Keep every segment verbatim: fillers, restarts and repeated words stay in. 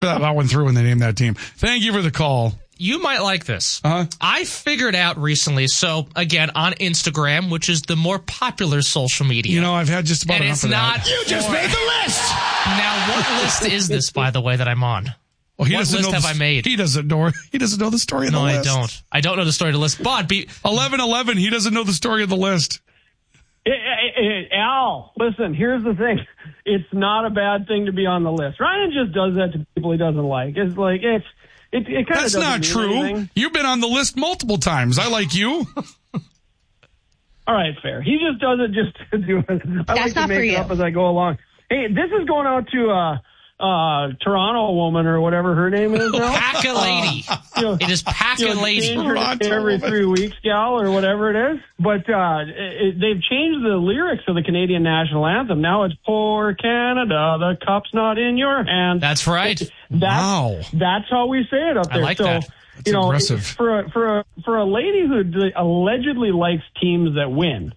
that, that went through when they named that team. Thank you for the call. You might like this. Uh-huh. I figured out recently, so again, on Instagram, which is the more popular social media. You know, I've had just about and enough it's of not that. You just made the list! Now, what list is this, by the way, that I'm on? Well, he what doesn't list know have the, I made? He doesn't know. He doesn't know the story of no, the list. No, I don't. I don't know the story of the list. But be eleven eleven. He doesn't know the story of the list. It, it, it, Al, listen. Here's the thing. It's not a bad thing to be on the list. Ryan just does that to people he doesn't like. It's like it's. It, it kind That's of not true. Anything. You've been on the list multiple times. I like you. All right, fair. He just does it just to do it. I That's like not to make for it you. up as I go along. Hey, this is going out to uh, uh, Toronto woman or whatever her name is now. Pack a lady. Uh, you know, it is Pack you a know, lady. change her name every three weeks, gal, or whatever it is. But uh, it, they've changed the lyrics of the Canadian national anthem. Now it's "Poor Canada, the cup's not in your hand." That's right. That's, Wow. That's how we say it up there. I like so, that. That's you know, aggressive. for a, for a for a lady who d- allegedly likes teams that win,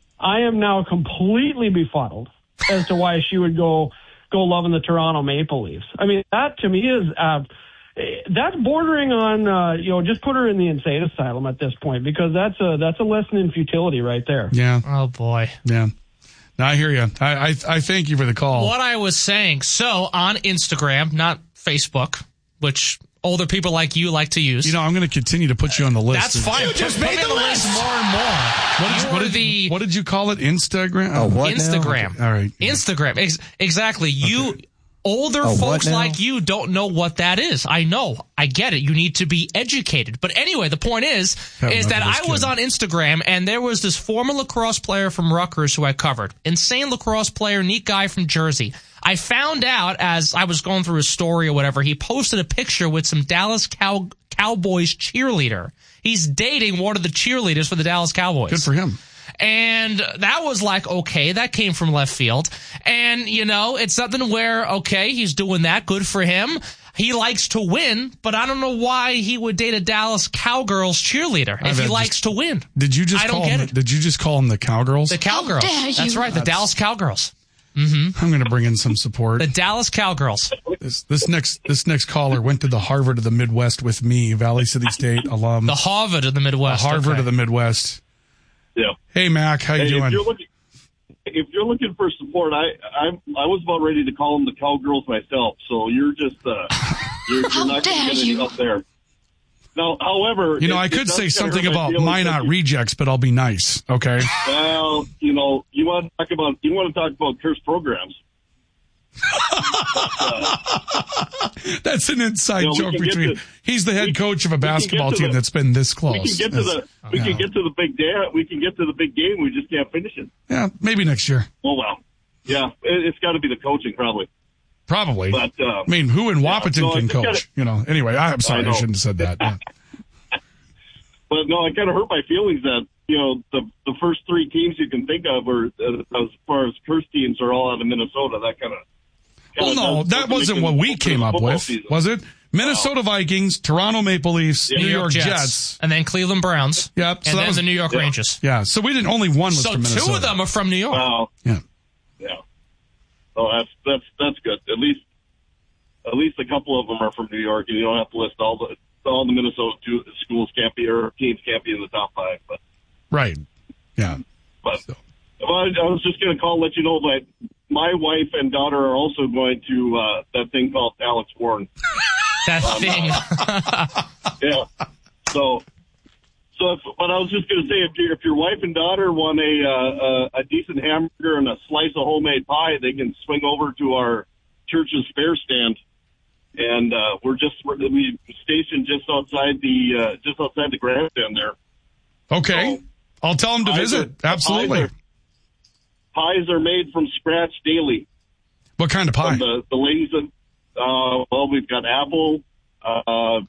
I am now completely befuddled as to why she would go go loving the Toronto Maple Leafs. I mean, that to me is uh, that's bordering on uh, you know, just put her in the insane asylum at this point, because that's a that's a lesson in futility right there. Yeah. Oh boy. Yeah. No, I hear you. I, I I thank you for the call. What I was saying. So on Instagram, not Facebook, which older people like you like to use. You know, I'm going to continue to put you on the list. That's fine. You just Put made me the on the list. list more and more. What did, you, what, You're did, the what did you call it? Instagram? Oh, what now? Instagram. Okay. All right. Instagram. Ex- exactly. You older Oh, what folks now? like you don't know what that is. I know. I get it. You need to be educated. But anyway, the point is, Have is that enough of this I was kid. on Instagram and there was this former lacrosse player from Rutgers who I covered. Insane lacrosse player, neat guy from Jersey. I found out as I was going through his story or whatever, he posted a picture with some Dallas Cow- Cowboys cheerleader. He's dating one of the cheerleaders for the Dallas Cowboys. Good for him. And that was like, okay, that came from left field. And, you know, it's something where, okay, he's doing that. Good for him. He likes to win, but I don't know why he would date a Dallas Cowgirls cheerleader if he bet likes to win. Did you just I don't call get them, it. Did you just call them the Cowgirls? The Cowgirls. dare you. That's right, the That's- Dallas Cowgirls. I'm going to bring in some support. The Dallas Cowgirls. This, this next this next caller went to the Harvard of the Midwest with me, Valley City State alum. The Harvard of the Midwest. Harvard okay. of the Midwest. Yeah. Hey, Mac, how you Hey, doing? If you're looking, if you're looking for support, I I'm, I was about ready to call them the Cowgirls myself. So you're just uh, you're, you're How not going dare to get any you. up there. Now, however, You know, it- I it could does say kinda something hurt my about feelings mine that not you- rejects, but I'll be nice, okay? Well, you know, you want to talk about you want to talk about cursed programs. That's an inside You know, we joke can get between. to- He's the head we- coach of a we can get basketball to team the- that's been this close. We can get to the we Yeah. can get to the big day. We can get to the big game. We just can't finish it. Yeah, maybe next year. Oh well, yeah, it, it's got to be the coaching probably. Probably. But um, I mean, who in Wapaton no, I can just coach? gotta- You know. Anyway, I, I'm sorry, I I, know. shouldn't have said that. Yeah. But no, it kind of hurt my feelings that, you know, the the first three teams you can think of are, uh, as far as curse teams, are all out of Minnesota. That kind of. Well, no, that wasn't what we came up with, Season. was it? Minnesota Vikings, Toronto Maple Leafs, Yeah. New York Jets. and then Cleveland Browns. Yep. And So that then was the New York yeah. Rangers. yeah. So we didn't. Only one was So from Minnesota. two of them are from New York. Wow. Yeah. Yeah. Oh, that's that's that's good. At least at least a couple of them are from New York, and you don't have to list all the all the Minnesota two schools can't be or teams can't be in the top five. But Right. Yeah. but So. well, I I was just going to call and let you know that my wife and daughter are also going to uh, that thing called Alex Warren. That thing. Yeah. So, so if, but I was just going to say, if, you, if your wife and daughter want a, uh, a a decent hamburger and a slice of homemade pie, they can swing over to our church's fair stand, and uh, we're just we're, we stationed just outside the uh, just outside the grandstand there. Okay. So, I'll tell them to pies visit. are- Absolutely. Pies are, pies are made from scratch daily. What kind of pie? From the the ladies that uh, well, we've got apple. Uh,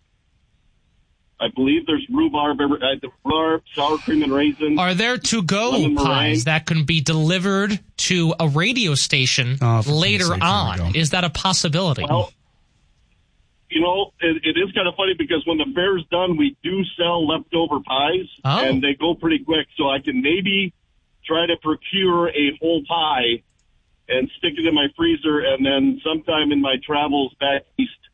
I believe there's rhubarb, uh, rhubarb, sour cream and raisin. Are there to-go Lemon pies meringue. that can be delivered to a radio station Oh, for later goodness sake, here we on? go. Is that a possibility? Well, you know, it, it is kind of funny because when the fair's done, we do sell leftover pies, Oh. and they go pretty quick. So I can maybe try to procure a whole pie and stick it in my freezer, and then sometime in my travels back east,